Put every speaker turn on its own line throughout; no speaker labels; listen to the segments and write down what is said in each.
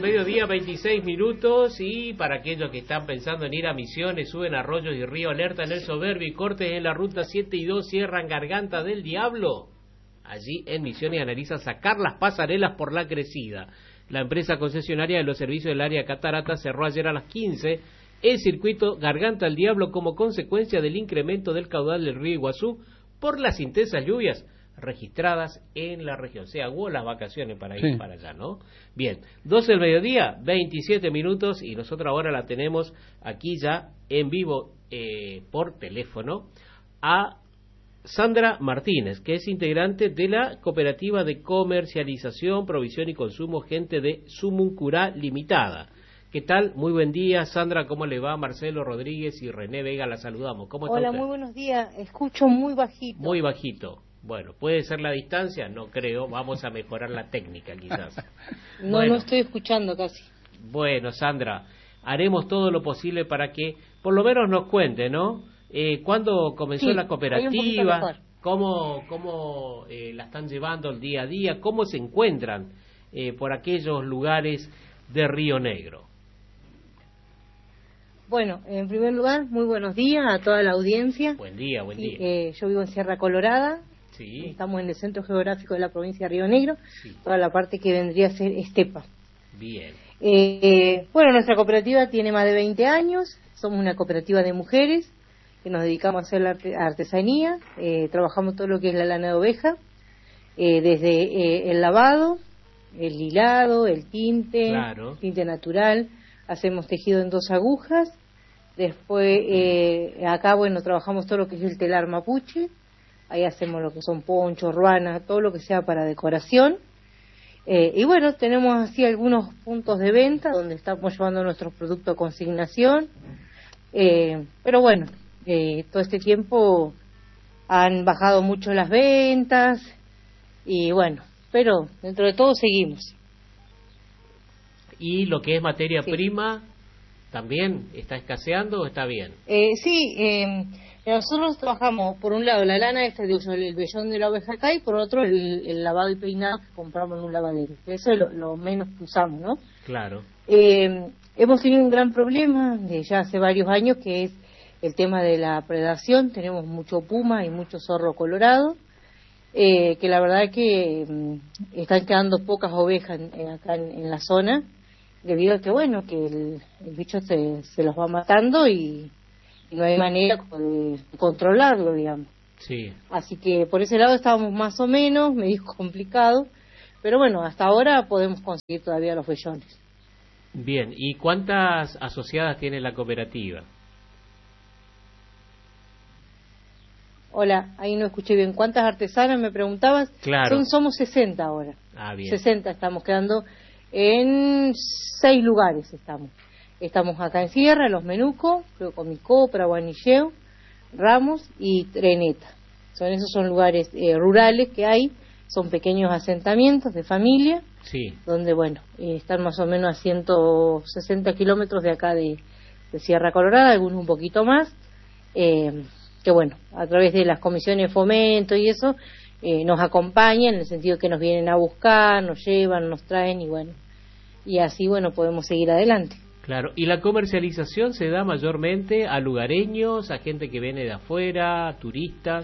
Mediodía 26 minutos y para aquellos que están pensando en ir a Misiones, suben Arroyos y Río, alerta en el Soberbio y cortes en la ruta 7 y 2, cierran Garganta del Diablo. Allí en Misiones analizan sacar las pasarelas por la crecida. La empresa concesionaria de los servicios del área Catarata cerró ayer a las 15 el circuito Garganta del Diablo como consecuencia del incremento del caudal del río Iguazú por las intensas lluvias registradas en la región. Se aguó las vacaciones para ir para allá, ¿no? Bien, 12 del mediodía, 27 minutos, y nosotros ahora la tenemos aquí ya en vivo por teléfono a Sandra Martínez, que es integrante de la Cooperativa de Comercialización, Provisión y Consumo Gente de Sumuncurá Limitada. ¿Qué tal? Muy buen día, Sandra, ¿cómo le va? Marcelo Rodríguez y René Vega, la saludamos. ¿Cómo está
Hola,
usted?
muy buenos días, escucho muy bajito.
Muy bajito. Bueno, ¿puede ser la distancia? No creo, vamos a mejorar la técnica quizás.
No estoy escuchando casi.
Bueno, Sandra, haremos todo lo posible para que por lo menos nos cuente, ¿no? ¿Cuándo comenzó la cooperativa? ¿Cómo la están llevando el día a día? ¿Cómo se encuentran por aquellos lugares de Río Negro?
Bueno, en primer lugar, muy buenos días a toda la audiencia.
Buen día, buen día.
Yo vivo en Sierra Colorada.
Sí.
Estamos en el centro geográfico de la provincia de Río Negro, toda la parte que vendría a ser estepa.
Bien.
Bueno, nuestra cooperativa tiene más de 20 años, somos una cooperativa de mujeres que nos dedicamos a hacer la artesanía, trabajamos todo lo que es la lana de oveja, desde el lavado, el hilado, el tinte, tinte natural, hacemos tejido en 2 agujas, después acá, bueno, trabajamos todo lo que es el telar mapuche. Ahí hacemos lo que son ponchos, ruanas, todo lo que sea para decoración. Y bueno, tenemos así algunos puntos de venta donde estamos llevando nuestros productos a consignación. Pero bueno, todo este tiempo han bajado mucho las ventas. Y bueno, pero dentro de todo seguimos.
¿Y lo que es materia prima también está escaseando o está bien?
Nosotros trabajamos, por un lado, la lana esta de uso, el vellón de la oveja acá, y por otro, el lavado y peinado que compramos en un lavadero. Eso es lo menos que usamos, ¿no?
Claro.
Hemos tenido un gran problema ya hace varios años, que es el tema de la predación. Tenemos mucho puma y mucho zorro colorado, que la verdad es que están quedando pocas ovejas acá en la zona, debido a que, bueno, que el bicho se los va matando y no hay manera de controlarlo, digamos.
Sí.
Así que por ese lado estábamos más o menos, medio complicado, pero bueno, hasta ahora podemos conseguir todavía los vellones.
Bien, ¿y cuántas asociadas tiene la cooperativa?
Hola, ahí no escuché bien. ¿Cuántas artesanas me preguntabas?
Claro.
Somos 60 ahora.
Ah, bien.
60 estamos quedando en 6 lugares estamos. Estamos acá en Sierra, Los Menucos, Comicó, Praguanilleo, Ramos y Treneta. Esos son lugares rurales que hay, son pequeños asentamientos de familia, donde, bueno, están más o menos a 160 kilómetros de acá de Sierra Colorada, algunos un poquito más, que bueno, a través de las comisiones de fomento y eso, nos acompañan en el sentido que nos vienen a buscar, nos llevan, nos traen y bueno, y así, bueno, podemos seguir adelante.
Claro, ¿y la comercialización se da mayormente a lugareños, a gente que viene de afuera, a turistas?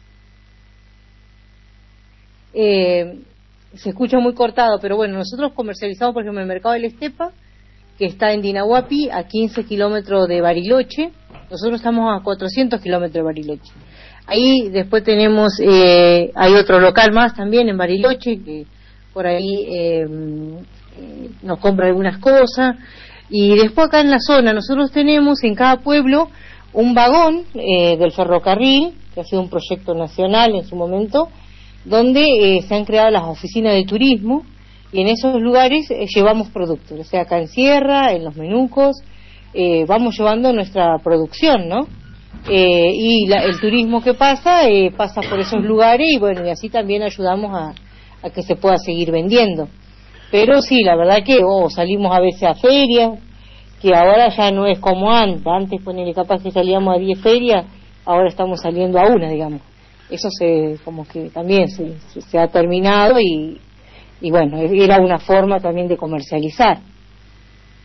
Se escucha muy cortado, pero bueno, nosotros comercializamos, por ejemplo, en el mercado del Estepa, que está en Dinahuapi, a 15 kilómetros de Bariloche. Nosotros estamos a 400 kilómetros de Bariloche. Ahí después tenemos, hay otro local más también en Bariloche, que por ahí nos compra algunas cosas. Y después acá en la zona nosotros tenemos en cada pueblo un vagón del ferrocarril, que ha sido un proyecto nacional en su momento, donde se han creado las oficinas de turismo y en esos lugares llevamos productos, o sea, acá en Sierra, en Los Menucos, vamos llevando nuestra producción, ¿no? Y el turismo que pasa por esos lugares y bueno, y así también ayudamos a que se pueda seguir vendiendo. Pero sí, la verdad que salimos a veces a ferias, que ahora ya no es como antes ponele capaz que salíamos a 10 ferias, ahora estamos saliendo a una, digamos. Eso como que también se ha terminado y bueno, era una forma también de comercializar.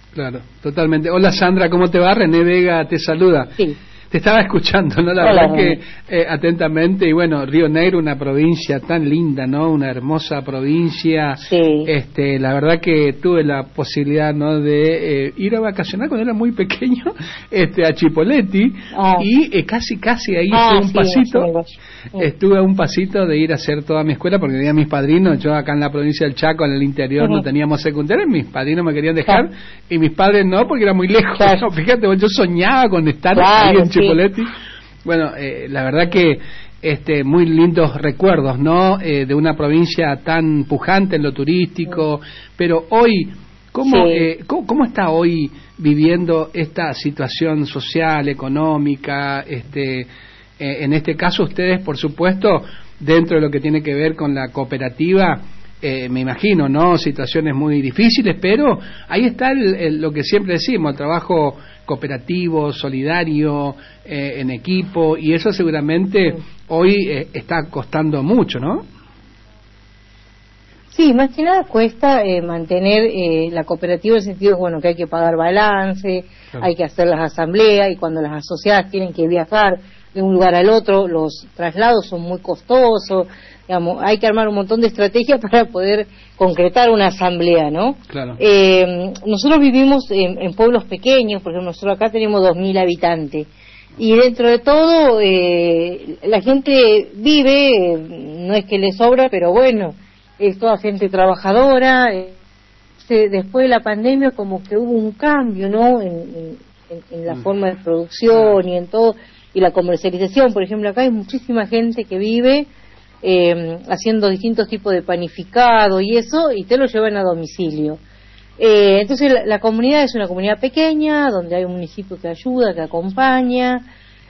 Claro, totalmente. Hola Sandra, ¿cómo te va? René Vega te saluda.
Sí.
Te estaba escuchando, ¿no? La verdad que atentamente, y bueno, Río Negro, una provincia tan linda, ¿no? Una hermosa provincia.
Sí.
La verdad que tuve la posibilidad, ¿no? De ir a vacacionar cuando era muy pequeño, a Chipoleti, y casi ahí estuve un pasito. Estuve a un pasito de ir a hacer toda mi escuela porque tenía mis padrinos. Yo acá en la provincia del Chaco, en el interior, no teníamos secundaria. Mis padrinos me querían dejar y mis padres no, porque era muy lejos. No, fíjate, yo soñaba con estar ahí en Chipoleti. Bueno, la verdad que muy lindos recuerdos, ¿no? De una provincia tan pujante en lo turístico. Pero hoy, ¿cómo está hoy viviendo esta situación social, económica? En este caso ustedes, por supuesto, dentro de lo que tiene que ver con la cooperativa, me imagino, ¿no? Situaciones muy difíciles, pero ahí está lo que siempre decimos, el trabajo cooperativo, solidario, en equipo, y eso seguramente hoy está costando mucho, ¿no?
Sí, más que nada cuesta mantener la cooperativa en el sentido, bueno, que hay que pagar balance, hay que hacer las asambleas, y cuando las asociadas tienen que viajar de un lugar al otro, los traslados son muy costosos, digamos, hay que armar un montón de estrategias para poder concretar una asamblea, ¿no?
Claro.
Nosotros vivimos en pueblos pequeños, por ejemplo, nosotros acá tenemos 2.000 habitantes, y dentro de todo la gente vive, no es que le sobra, pero bueno, es toda gente trabajadora. Después de la pandemia como que hubo un cambio, ¿no? En la forma de producción y en todo, y la comercialización. Por ejemplo, acá hay muchísima gente que vive haciendo distintos tipos de panificado y eso, y te lo llevan a domicilio. Entonces la comunidad es una comunidad pequeña, donde hay un municipio que ayuda, que acompaña,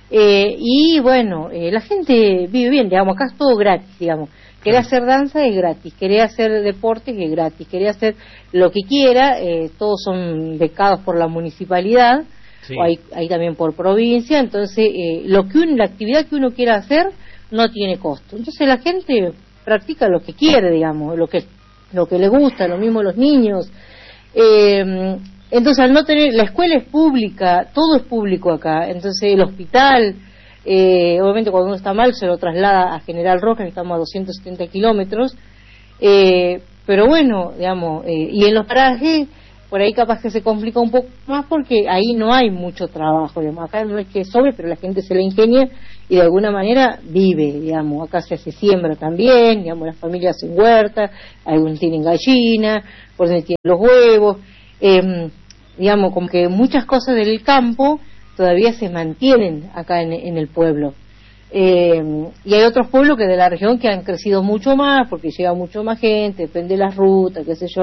y bueno, la gente vive bien, digamos, acá es todo gratis, digamos. Querer hacer danza es gratis, querer hacer deportes es gratis, querer hacer lo que quiera, todos son becados por la municipalidad, o hay también por provincia, entonces la actividad que uno quiera hacer no tiene costo. Entonces la gente practica lo que quiere, digamos, lo que le gusta, lo mismo los niños. Entonces al no tener, la escuela es pública, todo es público acá, entonces el hospital, obviamente cuando uno está mal se lo traslada a General Roca, que estamos a 270 kilómetros, pero bueno, digamos, y en los parajes por ahí capaz que se complica un poco más porque ahí no hay mucho trabajo, digamos. Acá no es que sobre, pero la gente se la ingenia y de alguna manera vive, digamos. Acá se hace siembra también, digamos, las familias hacen huerta, algunos tienen gallina, por donde tienen los huevos, digamos, como que muchas cosas del campo todavía se mantienen acá en el pueblo. Y hay otros pueblos que de la región que han crecido mucho más porque llega mucho más gente, depende de las rutas, qué sé yo.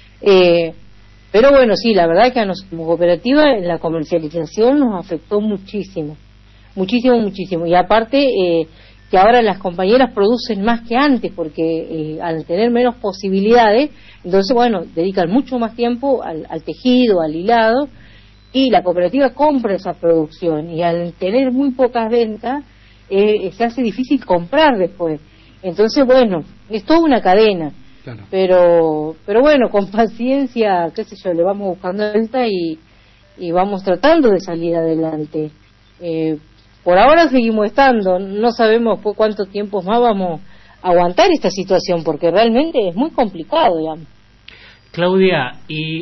Pero bueno, sí, la verdad es que a nosotros como cooperativa en la comercialización nos afectó muchísimo, muchísimo. Y aparte que ahora las compañeras producen más que antes porque al tener menos posibilidades, entonces bueno, dedican mucho más tiempo al tejido, al hilado, y la cooperativa compra esa producción y al tener muy pocas ventas se hace difícil comprar después. Entonces bueno, es toda una cadena. Claro. Pero bueno, con paciencia, qué sé yo, le vamos buscando vuelta y vamos tratando de salir adelante. Por ahora seguimos estando, no sabemos por cuánto tiempo más vamos a aguantar esta situación, porque realmente es muy complicado, digamos.
Claudia,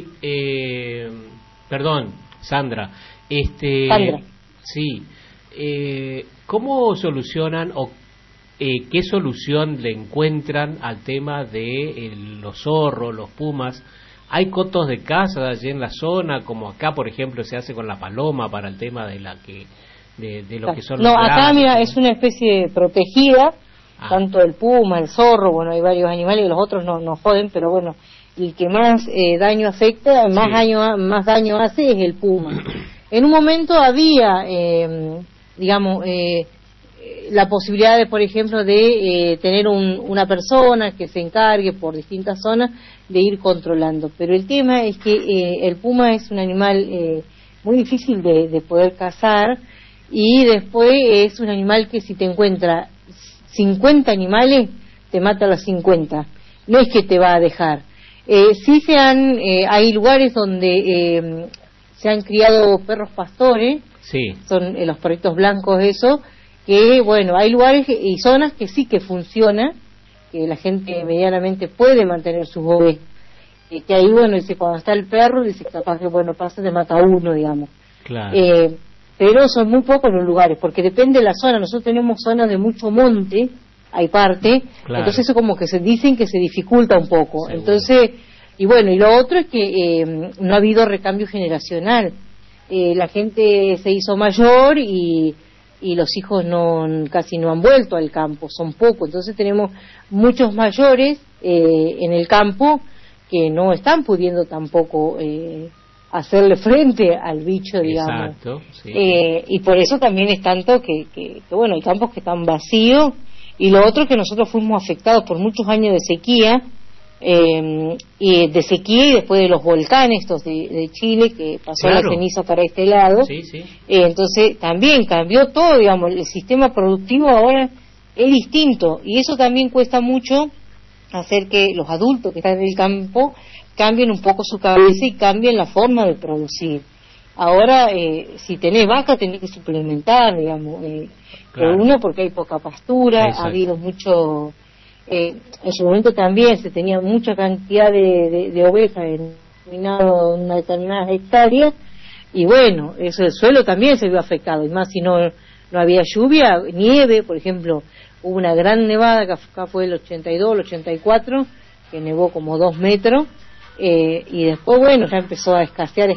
perdón, Sandra,
Sandra.
Sí, ¿cómo solucionan o qué solución le encuentran al tema de los zorros, los pumas? ¿Hay cotos de caza allí en la zona, como acá, por ejemplo, se hace con la paloma para el tema de lo que son los
acá
grandes,
mira,
¿no?
Es una especie protegida, tanto el puma, el zorro, bueno, hay varios animales y los otros no joden, pero bueno, el que más daño afecta, más daño hace es el puma. En un momento había, digamos, la posibilidad de, por ejemplo, de tener una persona que se encargue por distintas zonas de ir controlando, pero el tema es que el puma es un animal muy difícil de poder cazar, y después es un animal que si te encuentra 50 animales te mata a los 50, no es que te va a dejar. Sí hay lugares donde se han criado perros pastores,
sí.
Son los perritos blancos, eso, que bueno, hay lugares y zonas que sí que funciona, que la gente medianamente puede mantener sus ovejas, que ahí, bueno, dice, cuando está el perro, dice, capaz que, bueno, pasa, te mata uno, digamos.
Claro.
Pero son muy pocos los lugares, porque depende de la zona. Nosotros tenemos zonas de mucho monte, hay parte, claro. Entonces eso como que se dicen que se dificulta un poco. Seguro. Entonces, y bueno, y lo otro es que no ha habido recambio generacional. La gente se hizo mayor y los hijos casi no han vuelto al campo, son pocos. Entonces tenemos muchos mayores en el campo que no están pudiendo tampoco hacerle frente al bicho, digamos.
Exacto, sí.
Y por eso también es tanto que bueno, hay campos que están vacíos, y lo otro que nosotros fuimos afectados por muchos años de sequía, y después de los volcanes estos de Chile, que pasó
claro.
La ceniza para este lado,
sí, sí.
Entonces también cambió todo, digamos, el sistema productivo ahora es distinto, y eso también cuesta mucho hacer que los adultos que están en el campo cambien un poco su cabeza y cambien la forma de producir. Ahora, si tenés vaca, tenés que suplementar, digamos,
claro.
Uno, porque hay poca pastura. Exacto. Ha habido mucho, en su momento también se tenía mucha cantidad de ovejas en una determinada hectárea, y bueno, eso, el suelo también se vio afectado, y más si no había lluvia, nieve, por ejemplo. Hubo una gran nevada, que acá fue el 82, el 84, que nevó como 2 metros, y después, bueno, ya empezó a escasear,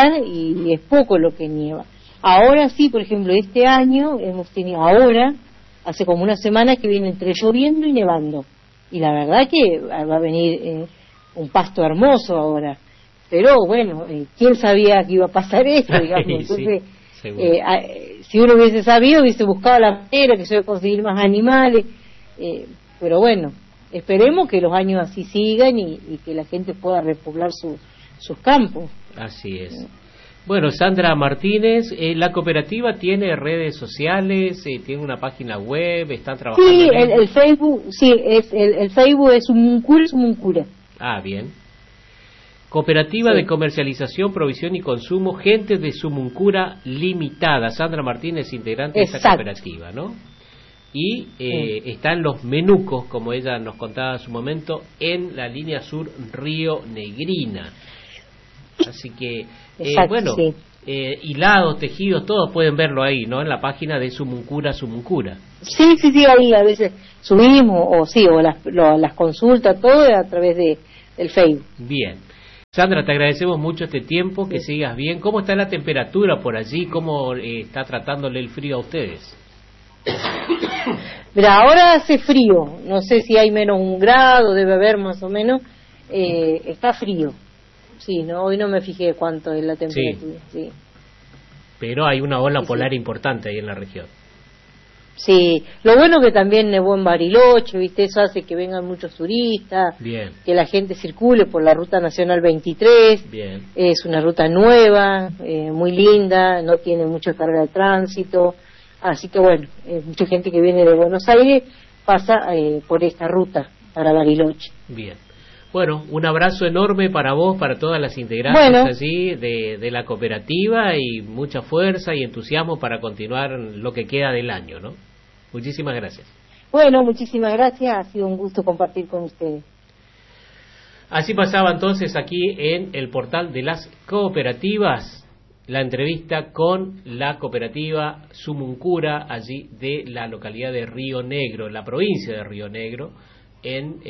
y es poco lo que nieva. Ahora sí, por ejemplo, este año hemos tenido, hace como una semana que viene entre lloviendo y nevando, y la verdad que va a venir un pasto hermoso ahora, pero bueno, ¿quién sabía que iba a pasar esto, digamos? Entonces, sí, si uno hubiese sabido, hubiese buscado la manera que se iba a conseguir más animales, pero bueno, esperemos que los años así sigan y que la gente pueda repoblar sus campos.
Así es. Bueno, Sandra Martínez, la cooperativa tiene redes sociales, tiene una página web, están trabajando.
Sí, el Facebook, sí, el Facebook es Sumuncura.
Ah, bien. Cooperativa, sí, de Comercialización, Provisión y Consumo, Gente de Sumuncura Limitada. Sandra Martínez, integrante
Exacto.
de esta cooperativa, ¿no? Y están los menucos, como ella nos contaba en su momento, en la línea sur Río Negrina. Así que,
Exacto,
bueno,
sí.
Hilados, tejidos, todos pueden verlo ahí, ¿no? En la página de Sumuncura.
Sí, ahí a veces subimos, o las consultas, todo a través del Facebook.
Bien. Sandra, te agradecemos mucho este tiempo, que sigas bien. ¿Cómo está la temperatura por allí? ¿Cómo está tratándole el frío a ustedes?
Mira, ahora hace frío, no sé si hay menos 1 grado, debe haber más o menos, está frío. Sí, no, hoy no me fijé cuánto es la temperatura. Sí.
Pero hay una ola polar importante ahí en la región.
Sí, lo bueno que también nevó en Bariloche, ¿viste? Eso hace que vengan muchos turistas,
bien,
que la gente circule por la Ruta Nacional 23,
bien.
Es una ruta nueva, muy linda, no tiene mucha carga de tránsito, así que bueno, mucha gente que viene de Buenos Aires pasa por esta ruta para Bariloche.
Bien. Bueno, un abrazo enorme para vos, para todas las integrantes allí de la cooperativa, y mucha fuerza y entusiasmo para continuar lo que queda del año, ¿no? Muchísimas gracias.
Bueno, muchísimas gracias, ha sido un gusto compartir con ustedes.
Así pasaba entonces aquí en el portal de las cooperativas, la entrevista con la cooperativa Sumuncura, allí de la localidad de Río Negro, en la provincia de Río Negro, en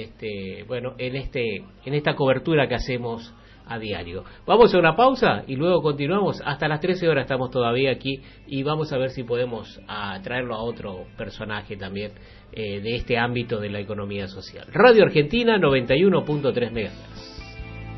esta cobertura que hacemos a diario. Vamos a una pausa y luego continuamos. Hasta las 13 horas estamos todavía aquí, y vamos a ver si podemos traerlo a otro personaje también de este ámbito de la economía social. Radio Argentina 91.3 MHz.